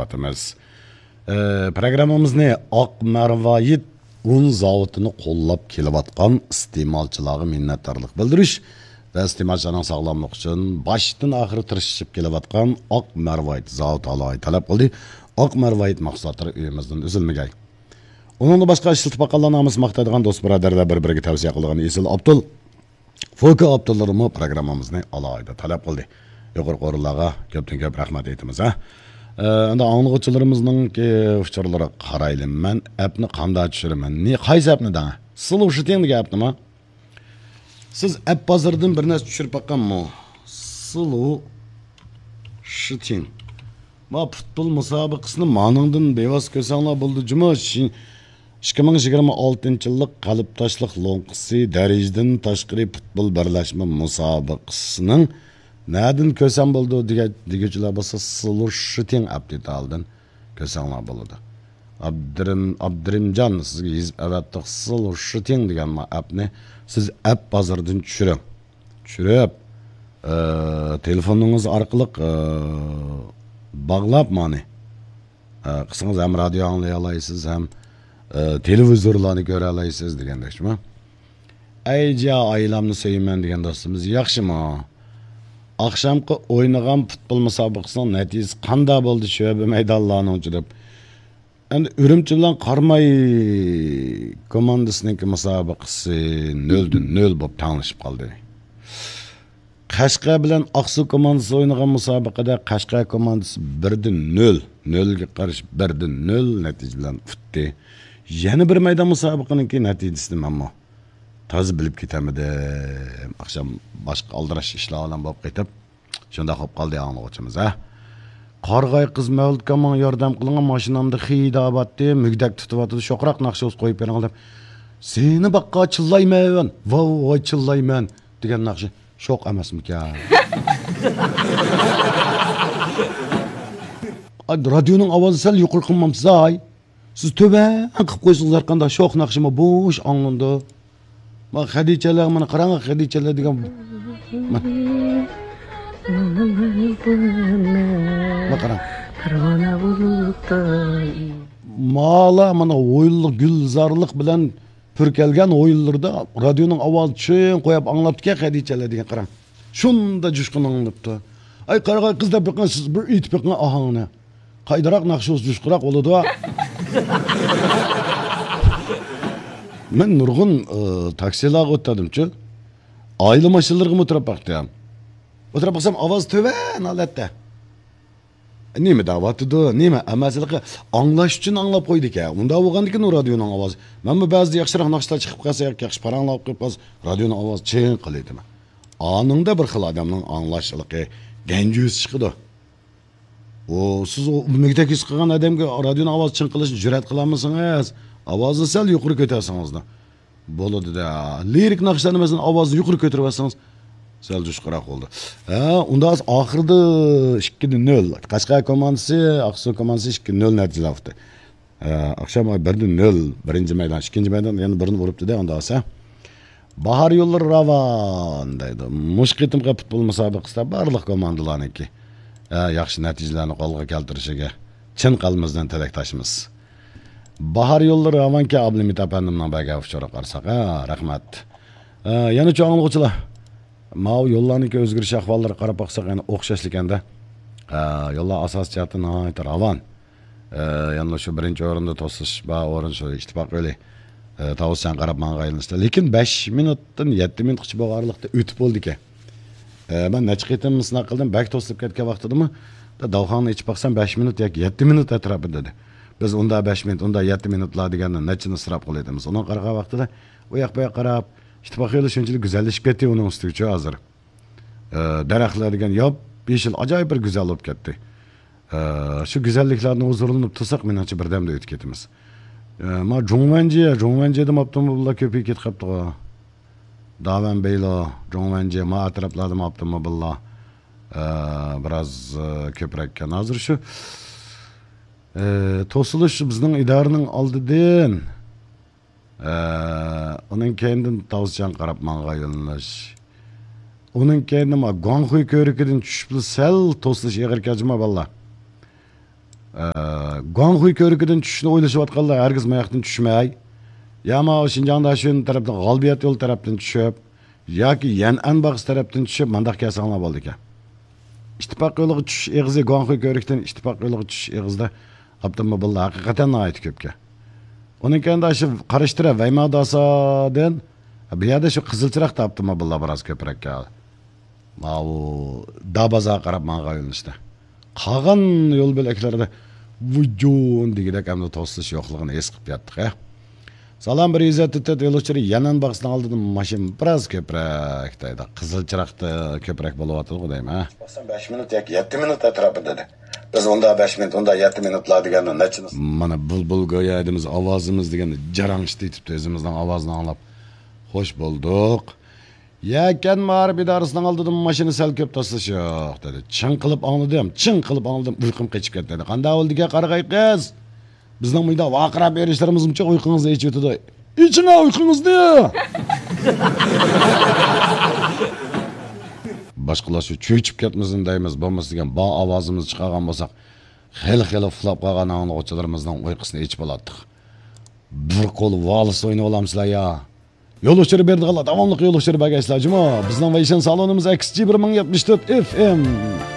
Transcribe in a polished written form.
kelyapmiz. Programmamizni Oq Marvoyit un zavodini qo'llab kelayotgan iste'molchilarga minnatdorlik bildirish va iste'molchilarning sog'lomligi uchun boshdan oxiri tirishib kelayotgan Oq Marvoyit zavodi aloyi talab qildi. Oq Marvoyit mahsulotlari uyimizdan uzilmagay. Onun başqa işiltib baqqanlarimiz maqtadigan do'st birodarlar bir-biriga tavsiya qilgan Esil Abdul Foka Abdullarımı programmamizni alayda talab qildi. Yuqorqi o'rinlarga ko'pdan-ko'p rahmat aytamiz. Endi anglag'uchilarimizning uchurlari qaraylim. Men appni qanday tushiraman? Ne qaysi appni da? Solution degan appnimi? Siz app bozoridan bir narsa tushirib baqqanmi? Solution. Ma futbol musobaqasini maningdan bevos ko'rsanglar bo'ldi juma. 2026 yıllık qalıptaşlıq lonqisi dərəcədən təşqiri futbol birləşmə müsabiqəsinin nədən kösən buldu digəcələr basa Solution update aldın kösənlər buldu. Abdrimcan sizə yazıb əvətdik Solution degan appni siz app bazardan düşürüb telefonunuz arqılıq bağlap mani qısınız həm radio anlaya alaysınız həm televizorlarını göre alaysınız degandek mi? Ayca ailemni söylemen degan dostumuz yaxshimi? Akşamki oynagan futbol musobaqasining natijasi qanday bo'ldi shu maydonlarni uchirib. Endi Ürümçi bilan Qarmay komandasining musobaqasi 0-0 bo'lib tanlashib qoldi. Qashqa bilan Aqsu komandasi oynagan musobaqada Qashqa komandasi 1-0, 0ga qarshi 1-0 natija bilan futdi. Yana bir maydon musobaqaninki natijasini menmo toz bilib ketamidim. Akşam boshqa aldirash ishlar bilan bo'lib ketib, shunda qolib qoldi anglag'uchimiz. Qarg'ay qiz Mavludga menga yordam qilingan mashinamda xidobatdi, mugdak tutyapti, sho'qroq naqsha qo'yib bering deb. Seni baqqa chillayman, voy chillayman degan naqsha sho'q emasmikan? Radioning ovozi sal yuqori qilmamsiz ay. Siz töbe qilib qo'ysangiz har qanday sho'x naqshima bo'sh anglandi. Men Xadichalar mana qarang Xadichalar degan. Qarang. Mala mana o'yinlik gulzorlik bilan purkalgan o'yinlarda radioning ovozi chin qo'yib anglabdi Xadichalar degan qarang. Shunda jushqin anglabdi. Ay qarag'ay qizlar biqin siz bir it biqin ahangni. Qaydaroq naqshoz jushqiroq bo'ladi. Men nurg'un taksilarga o'tdim-chi. Oila mashinalarga o'tirib baqdim. O'tirib baqsam ovoz to'van holatda. Nima da'vatidi, nima amasliqi anglash uchun anglab qo'ydik-a. Unda bo'lgandikan radioning ovozi. Men bu ba'zi yaxshiroq naqshlar chiqib qolsa, yaxshi paranglab qo'yib qolsa, radioning ovozi chin qilaydimi. Aningda bir xil odamning anglashliqi ganjus chiqdi. Siz o mugdak his qilgan odamga radioning ovozi chin qilishni jur'at qilamisiz? Ovozni sal yuqori ko'tarsangiz-da bo'ladi-da. Lirik naqshlarni ovozni yuqori ko'tarib olsangiz sal jushqiroq bo'ldi. Unda oxirida 2-0. Qashqa komandasi, Aqsu komandasi 2-0 natija oldi. Akşam 1-0 birinchi maydon, ikkinchi maydon yana birini uribdi-da, unda olsa. Bahar yo'llari ravon deydi. Mushqitimga futbol musobaqasida barliq komandalarniki yaxshi natijalarni qo'lga keltirishiga chin qalbimizdan tilakdoshmiz. Bahar yo'llari avanka Ablimit apandimning baga uchora qarsak, rahmat. Yana cho'ng'ilg'uchilar. Mav yo'llarniki o'zgarish ahvollari qarab baqsak, yana o'xshash ekanda. Yo'llar asos jihati nihoyat ravon. Yana shu birinchi o'rinda to'sish va o'rin shu ittifoq o'li. Tavsiyan qarab mang'ayilishdi. Lekin 5 minutdan 7 minutgacha bo'lganlikda o'tib bo'ldi-ki. Ben neçə qitim sınaq qildim, bək to'silib ketgan vaqtidimi? Davxonni ichib baqsam 5 minut yoki 7 minut atrofida dedi. Biz unda 5 minut, unda 7 minutlar deganni nechini isrof qilayapmiz. Uning qaragan vaqtida u yoq bu yoqqa qarab, ittifoq yo'li shunchalik go'zallashib ketdi uning ustiga hozir. Daraxtlar degan yop, yeshil ajoyib bir go'zal bo'lib ketdi. Shu go'zalliklarni o'zirinib tursak, menimcha birdamda o'tib ketamiz. Ma Jongvanji demaptimi bular ko'payib ketib qoldi. Davan Beylo, Jongvanji ma atroflarda maptimi bular. Biraz ko'prakkan. Hozir shu to'silish bizning idoraning oldidan uning kendidan tavsiyan qarab menga yo'llash. Uning kendi ma Guanghui ko'rikidan tushib sal to'silish eg'ir kajma balla. Guanghui ko'rikidan tushishni o'ylashyapganlar hargiz mayaqdan tushmay. Yama Şinjan'da şu tarafdan Galbiyat yol tarafdan tushib yoki Yan'an bag'is tarafdan tushib mandaq kasallar bo'ldi ekan. İttifaq yo'liga tushish eg'izi Guanghui ko'rikdan ittifaq yo'liga tushish eg'izida avtomobillar haqiqatan nihoyat ko'pga. Onun kendi şu qarashtirib Vaymadasdan bu yerda shu qizilchiroqda avtomobillar biroz ko'proq keldi. Mau Dabaza qarab mang'ayilishdi. Qolgan yo'l bo'laklarida vujun degidek hamda to'sish yo'qligini his qilib yotdik. Salam bir izzetli yo'lovchilar yanan bag'isdan oldidan mashina biroz ko'proq deydi. Qizilchiroqda ko'proq bo'layotdi deyman. 5 minut yoki 7 minut atrofida dedi. Biz onda 5 minut, onda 7 minutlar deganni nechimiz? Mana bulbul go'yadimiz, ovozimiz deganda jarangishdi etibdi o'zimizdan ovozni anglab. Xo'sh bo'ldik. Yakan ma'rif idorasidan oldidan mashina sal ko'p tashlash yo'q dedi. Chin qilib angladim, uyqum qochib ketdi dedi. Qanday oldiga qarag'ay qiz? Bizning uyda vaqirab berishlarimiz uncha uyqungizni ichib o'tdi. Ichina uyqungizni. Boshqalar shu cho'chib ketmasin deymiz, bo'lmasa degan ba ovozimiz chiqargan bo'lsak, xil uxlab qolgan o'quvchilarimizning uyqusini ichib olatdik. Bir qo'l valis o'ynab olamsizlar ya. Yo'lovchilar berdilar, davomli yo'lovchilar bagaysizlar, juma. Bizning Vayshan salonimiz XG 1074 FM.